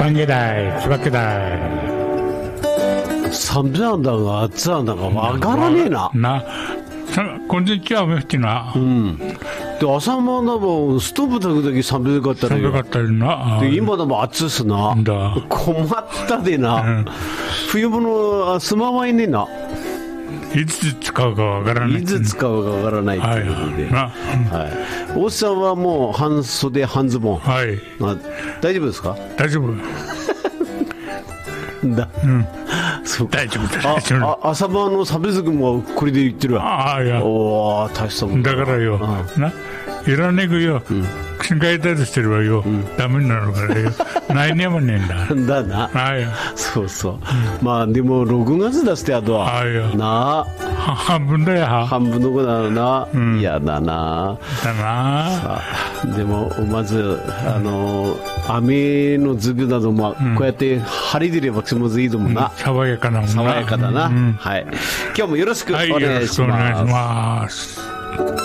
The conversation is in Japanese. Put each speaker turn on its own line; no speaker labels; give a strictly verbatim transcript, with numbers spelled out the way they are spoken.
관계다 수박계다
삼자한다가 아짜한다가わからねえな。
な、こんにちはめふてな。うん。
で朝もなもストーブ炊く時寒かったらよ。
寒かったりな。
で今でも暑すな。だ。困ったでな。うん、冬物すまわいねえな。
いつ使うかわからない。
いつ使うかわからないということで。はい。はい、おっさんはもう半袖半ズボン。はい。まあ、大丈夫ですか？
大丈夫。
だ。うん。そう大丈夫大丈夫。あ、朝晩のサブズクもこれで言ってるわ。ああ、いや。おー、大したもん
だ。だからよ。な。いらねえくよ。うん。考えたりしてるわよ。うん、ダメになるからよ。ないねもねえんだ。
だな。
あいや。
そうそう。うん、まあでもろくがつだしてあとは。あいや。なあ。
半分だよ。
半分の子だな。うん、いやだな。
だな。
さあでもまずあの雨の粒などもこうやって晴れてれば気持ちいいと思うな。
うん、爽やかなもんな。
爽やかだな。うん、はい。今日もよろしくお願いします。
はい、よろしくお願いします。